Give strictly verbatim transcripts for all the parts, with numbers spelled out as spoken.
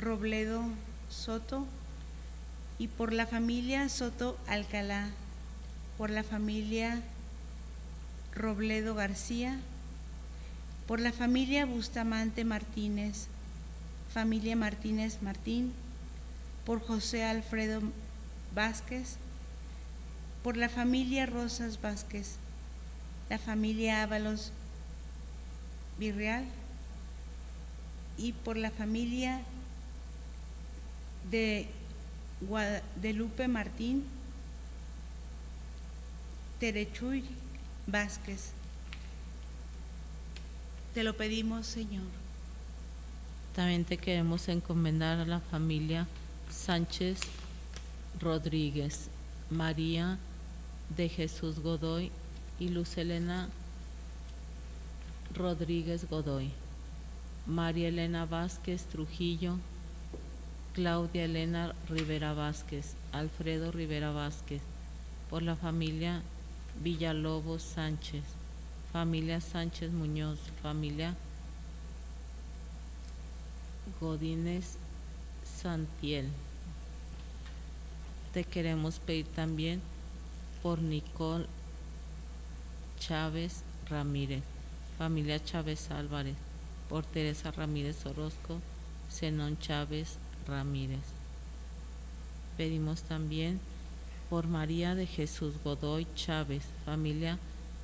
Robledo Soto, y por la familia Soto Alcalá, por la familia Robledo García, por la familia Bustamante Martínez, familia Martínez Martín, por José Alfredo Vázquez, por la familia Rosas Vázquez, la familia Ábalos Virreal, y por la familia de Guadalupe Martín Terechuy Vázquez. Te lo pedimos, Señor. También te queremos encomendar a la familia Sánchez Rodríguez, María de Jesús Godoy y Luz Elena Rodríguez Godoy, María Elena Vázquez Trujillo, Claudia Elena Rivera Vázquez, Alfredo Rivera Vázquez, por la familia Villalobos Sánchez, familia Sánchez Muñoz, familia Godínez Santiel. Te queremos pedir también por Nicole Chávez Ramírez, familia Chávez Álvarez, por Teresa Ramírez Orozco, Zenón Chávez Ramírez. Pedimos también por María de Jesús Godoy Chávez, familia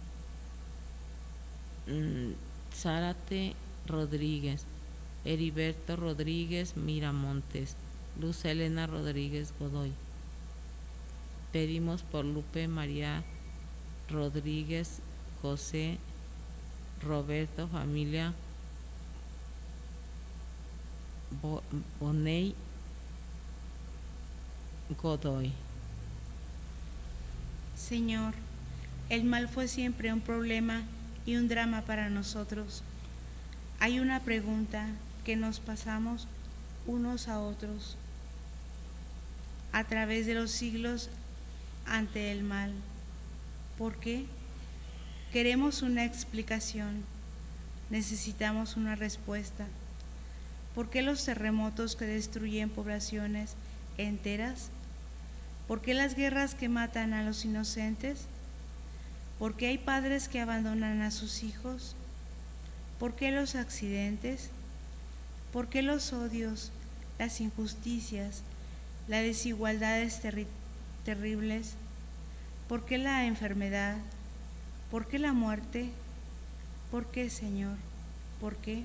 mmm, Zárate Rodríguez, Heriberto Rodríguez Miramontes, Luz Elena Rodríguez Godoy. Pedimos por Lupe María Rodríguez José Roberto, familia Boney Godoy. Señor, el mal fue siempre un problema y un drama para nosotros. Hay una pregunta que nos pasamos unos a otros a través de los siglos ante el mal. ¿Por qué? Queremos una explicación, necesitamos una respuesta. ¿Por qué los terremotos que destruyen poblaciones enteras? ¿Por qué las guerras que matan a los inocentes? ¿Por qué hay padres que abandonan a sus hijos? ¿Por qué los accidentes? ¿Por qué los odios, las injusticias, las desigualdades terri- terribles? ¿Por qué la enfermedad? ¿Por qué la muerte? ¿Por qué, Señor? ¿Por qué?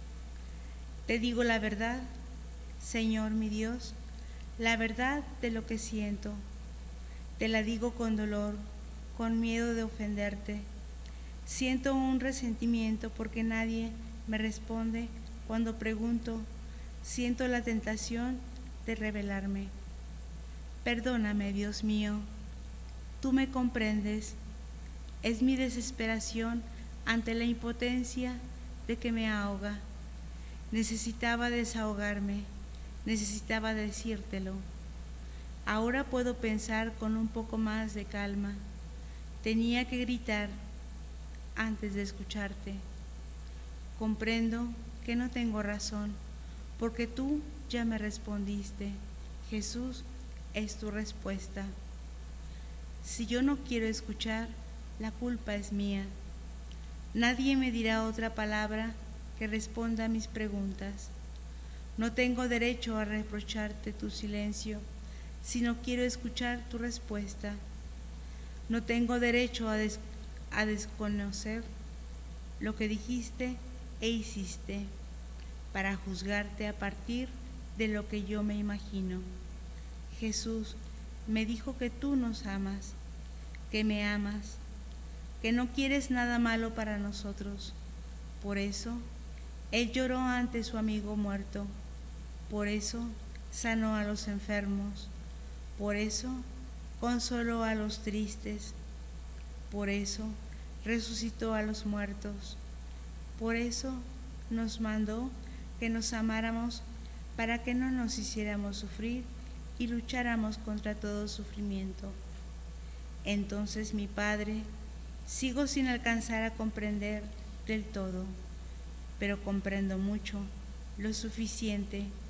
Te digo la verdad, Señor mi Dios, la verdad de lo que siento. Te la digo con dolor, con miedo de ofenderte. Siento un resentimiento porque nadie me responde cuando pregunto. Siento la tentación de rebelarme. Perdóname, Dios mío, tú me comprendes. Es mi desesperación ante la impotencia de que me ahoga. Necesitaba desahogarme, necesitaba decírtelo. Ahora puedo pensar con un poco más de calma. Tenía que gritar antes de escucharte. Comprendo que no tengo razón, porque tú ya me respondiste. Jesús es tu respuesta. Si yo no quiero escuchar, la culpa es mía. Nadie me dirá otra palabra que responda a mis preguntas. No tengo derecho a reprocharte tu silencio si no quiero escuchar tu respuesta. No tengo derecho a, des- a desconocer lo que dijiste e hiciste para juzgarte a partir de lo que yo me imagino. Jesús me dijo que tú nos amas, que me amas, que no quieres nada malo para nosotros. Por eso, Él lloró ante su amigo muerto. Por eso, sanó a los enfermos. Por eso, consoló a los tristes. Por eso, resucitó a los muertos. Por eso, nos mandó que nos amáramos para que no nos hiciéramos sufrir y lucháramos contra todo sufrimiento. Entonces, mi Padre, sigo sin alcanzar a comprender del todo, pero comprendo mucho, lo suficiente